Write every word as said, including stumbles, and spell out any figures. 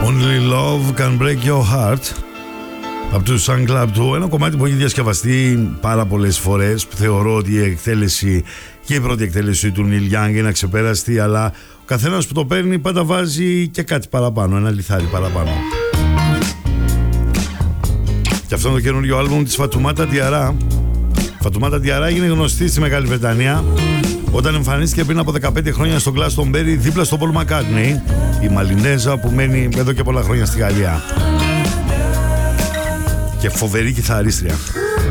Only love can break your heart. Από του Sun Club του, ένα κομμάτι που έχει διασκευαστεί πάρα πολλές φορές. Θεωρώ ότι η εκτέλεση και η πρώτη εκτέλεση του Neil Young είναι αξεπέραστη, αλλά ο καθένας που το παίρνει πάντα βάζει και κάτι παραπάνω, ένα λιθάρι παραπάνω. Και αυτό είναι το καινούριο άλμπουμ της Φατουμάτα Διαρά. Φατουμάτα Διαρά έγινε γνωστή στη Μεγάλη Βρετανία όταν εμφανίστηκε πριν από δεκαπέντε χρόνια στο Glastonbury δίπλα στον Paul McCartney, η Μαλινέζα που μένει εδώ και πολλά χρόνια στη Γαλλία και φοβερή κιθαρίστρια.